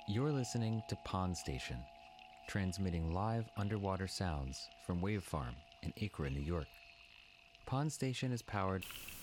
You're listening to Pond Station, transmitting live underwater sounds from Wave Farm in Acra, New York. Pond Station is powered